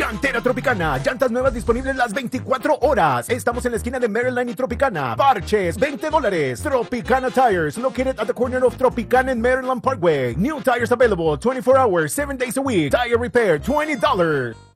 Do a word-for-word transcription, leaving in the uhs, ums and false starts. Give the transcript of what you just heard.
Cantera Tropicana, llantas nuevas disponibles las veinticuatro horas. Estamos en la esquina de Maryland y Tropicana. Parches, veinte dólares. Tropicana Tires, located at the corner of Tropicana and Maryland Parkway. New tires available twenty-four hours, seven days a week. Tire repair, twenty dollars.